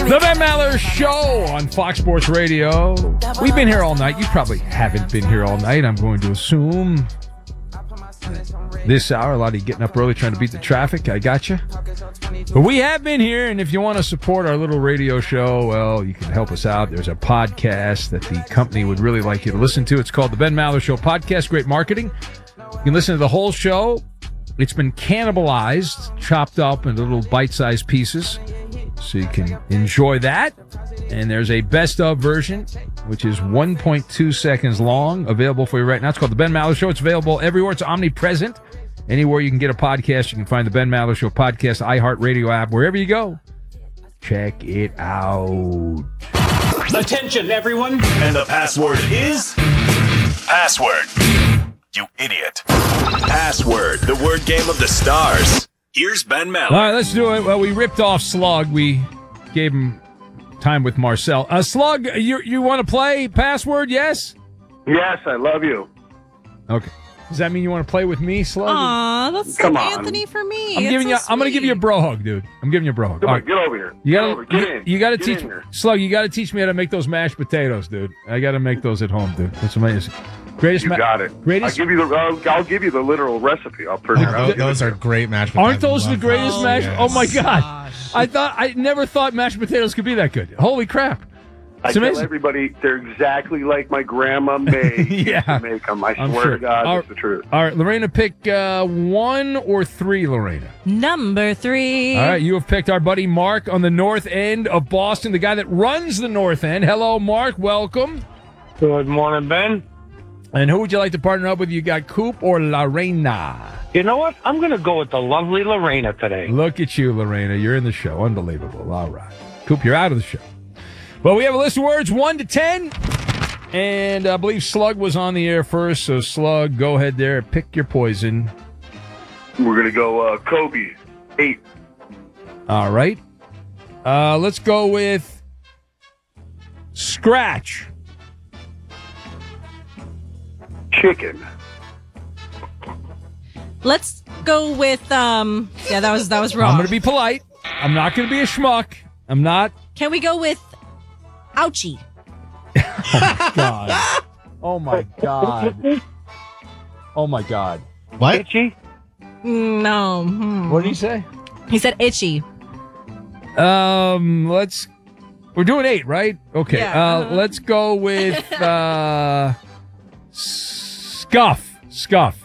The Ben Maller Show on Fox Sports Radio. We've been here all night. You probably haven't been here all night, I'm going to assume. This hour, a lot of you getting up early trying to beat the traffic. I got you. But we have been here, and if you want to support our little radio show, well, you can help us out. There's a podcast that the company would really like you to listen to. It's called The Ben Maller Show Podcast. Great marketing. You can listen to the whole show. It's been cannibalized, chopped up into little bite-sized pieces, so you can enjoy that. And there's a best-of version, which is 1.2 seconds long, available for you right now. It's called The Ben Maller Show. It's available everywhere. It's omnipresent. Anywhere you can get a podcast, you can find The Ben Maller Show podcast, iHeartRadio app, wherever you go. Check it out. Attention, everyone. And the password is... Password. You idiot. Password, the word game of the stars. Here's Ben Maller. All right, let's do it. Well, we ripped off Slug. We gave him time with Marcel. Slug, you want to play Password, yes? Yes, I love you. Okay. Does that mean you want to play with me, Slug? Aw, that's so Anthony for me. I'm going to give you a bro hug, dude. I'm giving you a bro hug. Come on, get over here. You got to teach Slug. You got to teach me how to make those mashed potatoes, dude. I got to make those at home, dude. That's amazing. You got it. Greatest. I'll give you the literal recipe. I'll print it out. Those are great mashed potatoes. Aren't those the greatest mashed? Yes. Oh my god! I never thought mashed potatoes could be that good. Holy crap! I tell everybody they're exactly like my grandma made. Yeah. To make them. I swear to God, it's the truth. All right, Lorena, pick 1 or 3, Lorena. Number 3. All right, you have picked our buddy Mark on the north end of Boston, the guy that runs the north end. Hello, Mark. Welcome. Good morning, Ben. And who would you like to partner up with? You got Coop or Lorena? You know what? I'm going to go with the lovely Lorena today. Look at you, Lorena. You're in the show. Unbelievable. All right. Coop, you're out of the show. Well, we have a list of words, 1 to 10. And I believe Slug was on the air first. So, Slug, go ahead there. Pick your poison. We're going to go Kobe, 8. All right. Let's go with scratch. Chicken. Let's go with yeah, that was wrong. I'm going to be polite. I'm not going to be a schmuck. I'm not. Can we go with ouchie? God. Oh my God. Oh my God. What? Itchy? No. What did he say? He said itchy. We're doing 8, right? Okay. Yeah, Let's go with Scuff.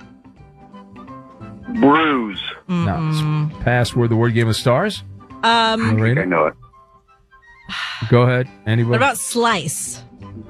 Bruise. No. Password, the word game of stars. I know it. Go ahead. Anybody? What about slice?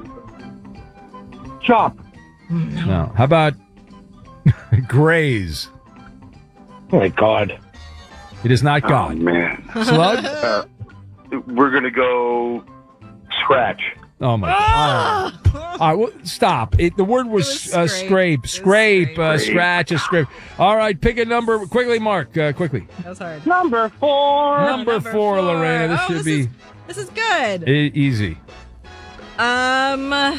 Chop. No. How about graze? Oh, my God. It is not God. Oh, man. Slug? We're going to go scratch. Oh, my God. All right, well, stop. The word was scrape. Scrape. Scratch. A scrape. All right, pick a number. Quickly, Mark. Quickly. That was hard. Number 4. Number 4, Lorena. This should be... This is good. Easy. Hurry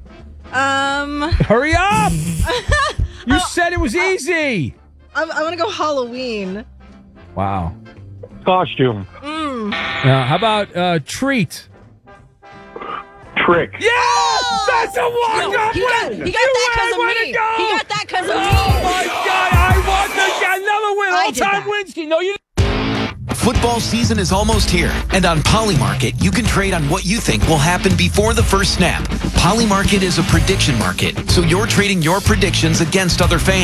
up! You said it was easy. I want to go Halloween. Wow. Costume. How about treat? Trick. Yes! That's a walk-up He got win! that because of Way me. to go! He got that because of me. Oh, my God. I won another win. I did All-time that. wins. No, you Football season is almost here, and on Polymarket, you can trade on what you think will happen before the first snap. Polymarket is a prediction market, so you're trading your predictions against other fans.